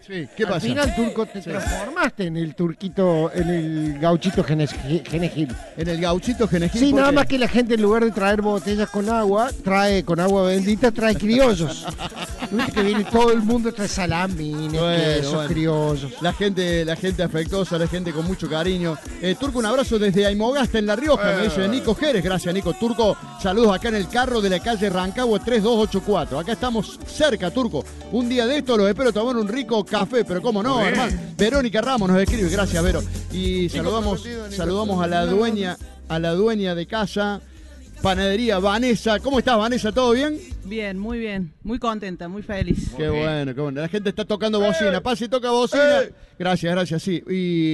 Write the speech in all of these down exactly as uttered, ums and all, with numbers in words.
Sí, ¿qué Al pasa? final, Turco, te transformaste en el turquito, en el gauchito Gene- Genegil. En el gauchito Genegil. Sí, ¿por nada qué? más que la gente en lugar de traer botellas con agua, trae con agua bendita, trae criollos. Viste que viene todo el mundo, trae salamines, Bueno, quesos, bueno. criollos. La gente, la gente afectuosa, la gente con mucho cariño. Eh, Turco, un abrazo desde Aymogasta, en La Rioja, me dice Nico Jerez. Gracias, Nico. Turco, saludos acá en el carro de la calle Rancagua tres dos ocho cuatro. Acá estamos cerca, Turco. Un día de esto los espero tomar un rico café, pero cómo no, hermano. Verónica Ramos nos escribe, gracias, Vero. Y saludamos, saludamos a la dueña, a la dueña de casa, Panadería Vanessa. ¿Cómo estás, Vanessa? ¿Todo bien? Bien, muy bien. Muy contenta, muy feliz. Qué bueno, qué bueno. La gente está tocando bocina. Pase y toca bocina. Gracias, gracias, sí.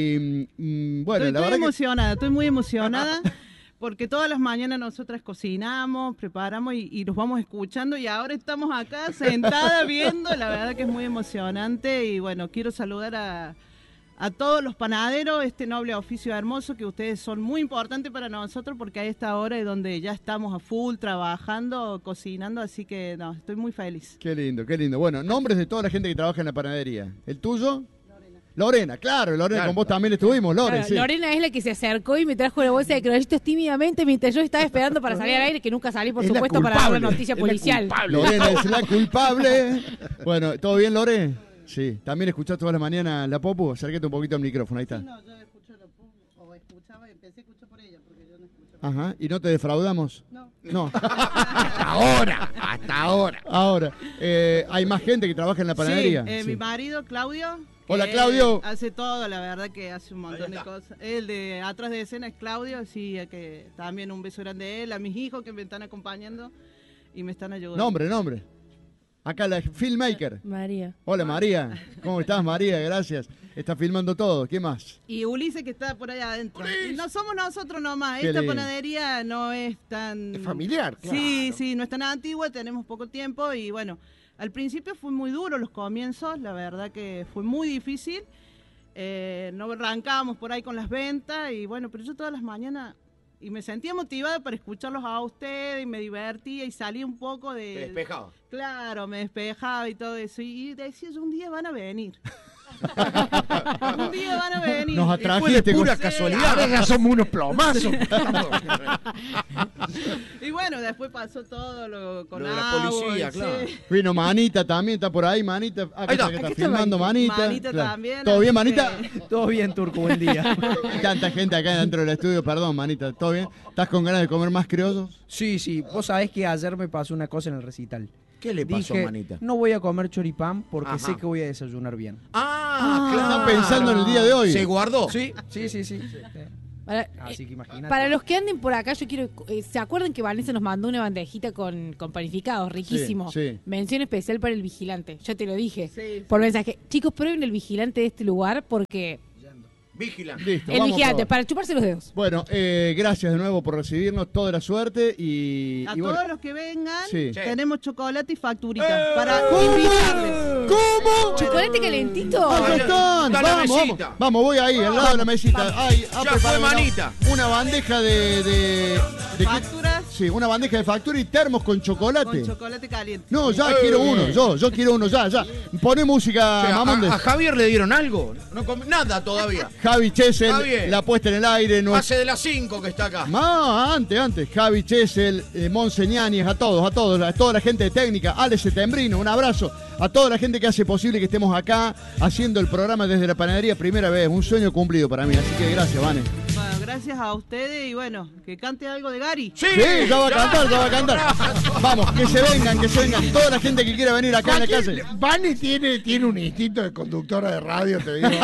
Y mm, bueno, estoy la estoy verdad emocionada, estoy muy emocionada porque todas las mañanas nosotras cocinamos, preparamos y, y nos vamos escuchando y ahora estamos acá sentada viendo. La verdad que es muy emocionante y bueno, quiero saludar a, a todos los panaderos, este noble oficio hermoso que ustedes son muy importantes para nosotros porque a esta hora es donde ya estamos a full trabajando, cocinando, así que no, estoy muy feliz. que... Qué lindo, qué lindo. Bueno, nombres de toda la gente que trabaja en la panadería. ¿El tuyo? Lorena, claro, Lorena, Claro. con vos también estuvimos, Lore, Claro, sí. Lorena es la que se acercó y me trajo la bolsa de criollitos tímidamente mientras yo estaba esperando para salir al aire, que nunca salí, por Es la supuesto, para dar la culpable, noticia es la policial. culpable. Lorena es la culpable. Bueno, ¿todo bien, Lore? Sí. ¿También escuchás todas las mañanas la Popu? Acércate un poquito al micrófono, ahí está. No, yo escucho, o escuchaba, empecé a escuchar por ella porque yo no escucho. Ajá. ¿Y no te defraudamos? No. No. Hasta ahora, hasta ahora. Ahora, eh, ¿hay más gente que trabaja en la panadería? Sí, eh, Sí. mi marido, Claudio. Hola, que Claudio. él hace todo, la verdad que hace un montón de cosas. El de atrás de escena es Claudio, sí, que también un beso grande a él, a mis hijos que me están acompañando y me están ayudando. Nombre, nombre. Acá la filmmaker. María. Hola, María. ¿Cómo estás, María? Gracias. Está filmando todo. ¿Qué más? Y Ulises que está por allá adentro. Y no somos nosotros nomás, Qué esta lindo. panadería no es tan... Es familiar, claro. Sí, sí, no es tan antigua, tenemos poco tiempo y bueno, al principio fue muy duro los comienzos, la verdad que fue muy difícil. Eh, no arrancábamos por ahí con las ventas y bueno, pero yo todas las mañanas y me sentía motivada para escucharlos a ustedes y me divertía y salí un poco de... Te despejaba. Claro, me despejaba y todo eso y decía yo, un día van a venir. Un día van a venir. Nos Fue de atrajiste. pura con- casualidad. Ahora ya somos unos plomazos. Y bueno, después pasó todo lo con Lo de la agua, policía, sí. claro. Vino Manita también, está por ahí, Manita. Acá Ahí está. está, que está Aquí está filmando Manita. Manita Claro. también. ¿Todo bien, así Manita? que- Todo bien, Turco, buen día. Tanta gente acá dentro del estudio. Perdón, Manita. ¿Todo bien? ¿Estás con ganas de comer más criollos? Sí, sí, vos sabés que ayer me pasó una cosa en el recital. ¿Qué le pasó, Dije, manita? no voy a comer choripán porque Ajá. sé que voy a desayunar bien. Ah, Está claro. pensando en el día de hoy. Se guardó. Sí, sí, sí, sí. Para, Así que imagínate. para los que anden por acá, yo quiero... eh, ¿Se acuerdan que Vanessa nos mandó una bandejita con, con panificados? Riquísimo. Sí, sí. Mención especial para el vigilante. Yo te lo dije Sí. por mensaje. Chicos, prueben el vigilante de este lugar porque... Vigilante. Listo, El vamos a vigilante, probar. para chuparse los dedos. Bueno, eh, gracias de nuevo por recibirnos. Toda la suerte y... A y todos bueno. los que vengan, Sí. tenemos chocolate y facturita para invitarles. ¿Cómo? ¿Chocolate calentito? Acá están. Está la Vamos, vamos, mesita. vamos, voy ahí, al lado de la mesita. Ay, ha Ya preparado fue, una- manita. Una bandeja de... de, de qué- Facturas Sí, una bandeja de factura y termos con chocolate. con chocolate caliente. No, ya quiero uno, yo, yo quiero uno, ya, ya. Poné música, Che, a, Mamondes. a Javier le dieron algo. No com- nada todavía. Javi Chesel, Javier. la puesta en el aire. No... Hace de las cinco que está acá. Más, antes, antes. Javi Chesel, eh, Monse Ñáñez, a todos, a todos, a toda la gente de técnica. Alex Setembrino, un abrazo. A toda la gente que hace posible que estemos acá haciendo el programa desde la panadería primera vez. Un sueño cumplido para mí, así que gracias, Vane. Bueno, gracias a ustedes y bueno, que cante algo de Gary. Sí, Sí, ya va a cantar, ya va a cantar. Vamos, que se vengan, que se vengan. Toda la gente que quiera venir acá en la calle. Vani tiene, tiene un instinto de conductora de radio, te digo.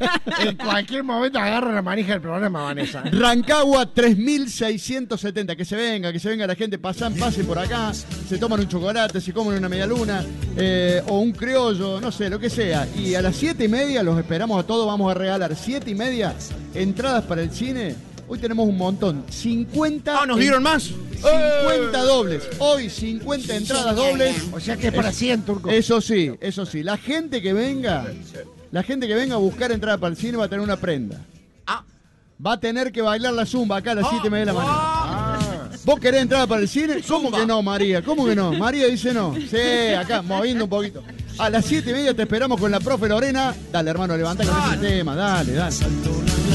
En cualquier momento agarra la manija del programa, Vanessa. Rancagua tres mil seiscientos setenta, que se venga, que se venga la gente, pasan, pasen por acá, se toman un chocolate, se comen una media luna, eh, o un criollo, no sé, lo que sea. Y a las siete y media los esperamos a todos, vamos a regalar siete y media entradas para el cine. Hoy tenemos un montón, cincuenta. Ah, ¿nos dieron más? cincuenta dobles, hoy cincuenta entradas dobles. O sea que es para cien, Turco. Eso sí, eso sí, la gente que venga, la gente que venga a buscar entrada para el cine va a tener una prenda. Ah. Va a tener que bailar la zumba acá a las siete y media de la mañana. Ah. ¿Vos querés entrar para el cine? ¿Cómo Zumba. que no, María? ¿Cómo que no? María dice no. Sí, acá, moviendo un poquito. A las siete y media te esperamos con la profe Lorena. Dale, hermano, levanta con ese tema. Dale, dale.